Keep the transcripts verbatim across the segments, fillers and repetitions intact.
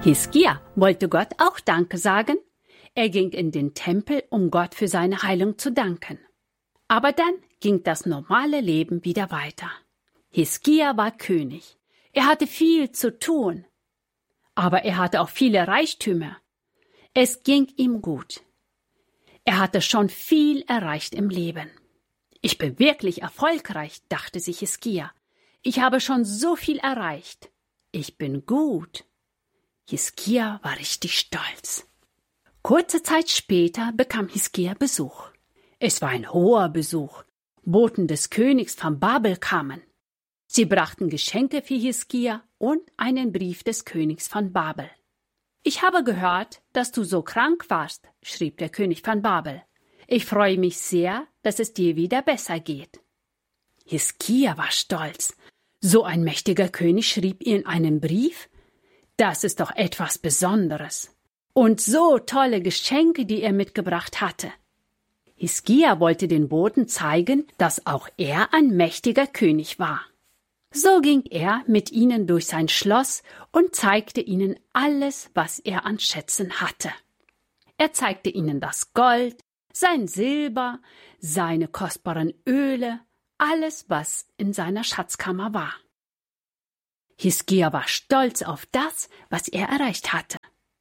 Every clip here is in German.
Hiskia wollte Gott auch Danke sagen. Er ging in den Tempel, um Gott für seine Heilung zu danken. Aber dann ging das normale Leben wieder weiter. Hiskia war König. Er hatte viel zu tun. Aber er hatte auch viele Reichtümer. Es ging ihm gut. Er hatte schon viel erreicht im Leben. Ich bin wirklich erfolgreich, dachte sich Hiskia. Ich habe schon so viel erreicht. Ich bin gut. Hiskia war richtig stolz. Kurze Zeit später bekam Hiskia Besuch. Es war ein hoher Besuch. Boten des Königs von Babel kamen. Sie brachten Geschenke für Hiskia und einen Brief des Königs von Babel. »Ich habe gehört, dass du so krank warst«, schrieb der König von Babel. »Ich freue mich sehr, dass es dir wieder besser geht.« Hiskia war stolz. So ein mächtiger König schrieb ihm einen Brief? Das ist doch etwas Besonderes. Und so tolle Geschenke, die er mitgebracht hatte. Hiskia wollte den Boten zeigen, dass auch er ein mächtiger König war. So ging er mit ihnen durch sein Schloss und zeigte ihnen alles, was er an Schätzen hatte. Er zeigte ihnen das Gold, sein Silber, seine kostbaren Öle, alles, was in seiner Schatzkammer war. Hiskia war stolz auf das, was er erreicht hatte.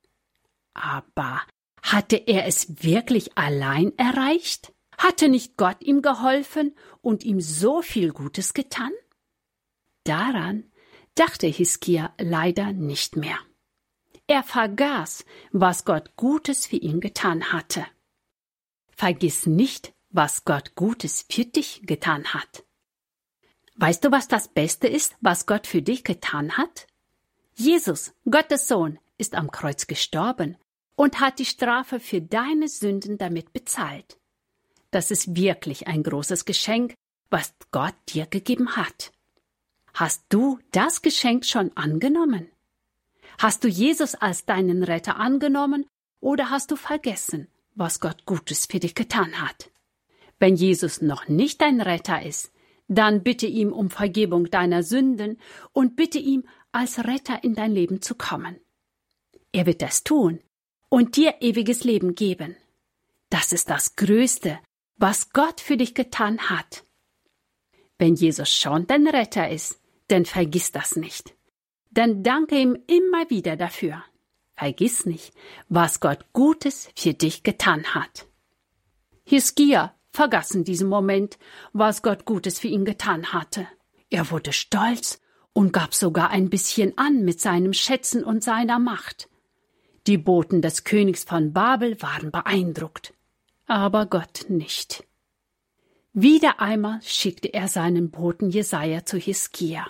Aber hatte er es wirklich allein erreicht? Hatte nicht Gott ihm geholfen und ihm so viel Gutes getan? Daran dachte Hiskia leider nicht mehr. Er vergaß, was Gott Gutes für ihn getan hatte. Vergiss nicht, was Gott Gutes für dich getan hat. Weißt du, was das Beste ist, was Gott für dich getan hat? Jesus, Gottes Sohn, ist am Kreuz gestorben und hat die Strafe für deine Sünden damit bezahlt. Das ist wirklich ein großes Geschenk, was Gott dir gegeben hat. Hast du das Geschenk schon angenommen? Hast du Jesus als deinen Retter angenommen oder hast du vergessen, was Gott Gutes für dich getan hat? Wenn Jesus noch nicht dein Retter ist, dann bitte ihm um Vergebung deiner Sünden und bitte ihm, als Retter in dein Leben zu kommen. Er wird das tun und dir ewiges Leben geben. Das ist das Größte, was Gott für dich getan hat. Wenn Jesus schon dein Retter ist, dann vergiss das nicht. Dann danke ihm immer wieder dafür. Vergiss nicht, was Gott Gutes für dich getan hat. Hiskia vergaß in diesem Moment, was Gott Gutes für ihn getan hatte. Er wurde stolz und gab sogar ein bisschen an mit seinen Schätzen und seiner Macht. Die Boten des Königs von Babel waren beeindruckt, aber Gott nicht. Wieder einmal schickte er seinen Boten Jesaja zu Hiskia.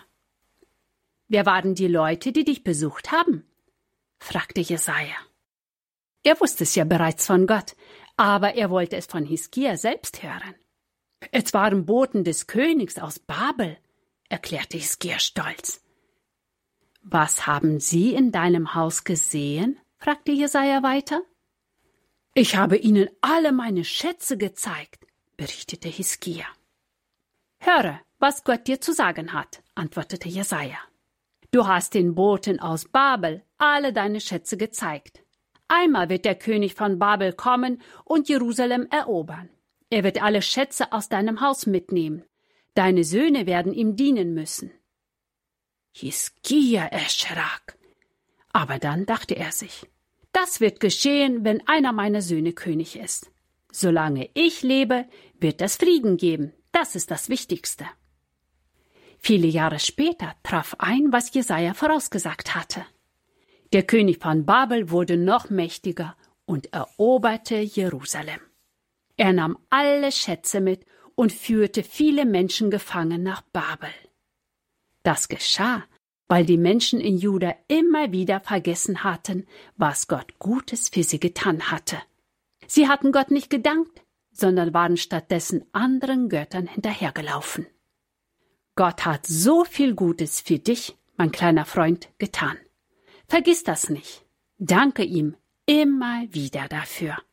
»Wer waren die Leute, die dich besucht haben?« fragte Jesaja. Er wusste es ja bereits von Gott, aber er wollte es von Hiskia selbst hören. »Es waren Boten des Königs aus Babel«, erklärte Hiskia stolz. »Was haben sie in deinem Haus gesehen?« fragte Jesaja weiter. »Ich habe ihnen alle meine Schätze gezeigt«, berichtete Hiskia. »Höre, was Gott dir zu sagen hat«, antwortete Jesaja. »Du hast den Boten aus Babel alle deine Schätze gezeigt. Einmal wird der König von Babel kommen und Jerusalem erobern. Er wird alle Schätze aus deinem Haus mitnehmen. Deine Söhne werden ihm dienen müssen.« Hiskia erschrak. Aber dann dachte er sich, das wird geschehen, wenn einer meiner Söhne König ist. Solange ich lebe, wird es Frieden geben. Das ist das Wichtigste. Viele Jahre später traf ein, was Jesaja vorausgesagt hatte. Der König von Babel wurde noch mächtiger und eroberte Jerusalem. Er nahm alle Schätze mit und führte viele Menschen gefangen nach Babel. Das geschah, weil die Menschen in Juda immer wieder vergessen hatten, was Gott Gutes für sie getan hatte. Sie hatten Gott nicht gedankt, sondern waren stattdessen anderen Göttern hinterhergelaufen. Gott hat so viel Gutes für dich, mein kleiner Freund, getan. Vergiss das nicht. Danke ihm immer wieder dafür.